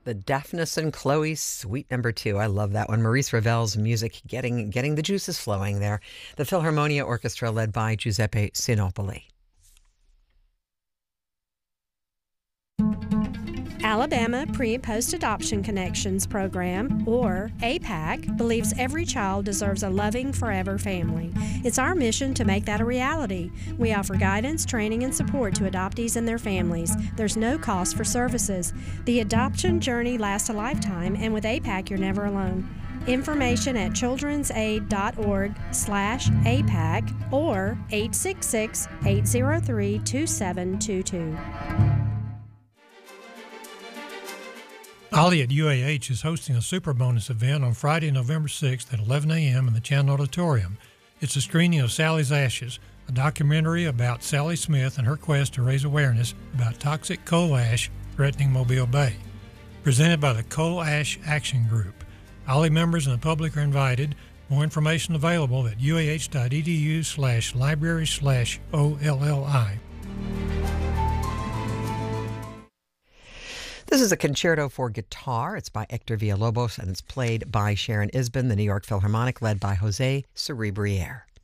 The Deafness and Chloe, Suite Number 2. I love that one. Maurice Ravel's music getting the juices flowing there. The Philharmonia Orchestra led by Giuseppe Sinopoli. Alabama Pre- and Post-Adoption Connections Program, or APAC, believes every child deserves a loving, forever family. It's our mission to make that a reality. We offer guidance, training, and support to adoptees and their families. There's no cost for services. The adoption journey lasts a lifetime, and with APAC, you're never alone. Information at childrensaid.org/APAC or 866-803-2722. Ollie at UAH is hosting a Super Bonus event on Friday, November 6th at 11 a.m. in the Chan Auditorium. It's a screening of Sally's Ashes, a documentary about Sally Smith and her quest to raise awareness about toxic coal ash threatening Mobile Bay. Presented by the Coal Ash Action Group. Ollie members and the public are invited. More information available at uah.edu/library/OLLI. This is a concerto for guitar. It's by Hector Villalobos, and it's played by Sharon Isbin, the New York Philharmonic, led by Jose Cerebriere.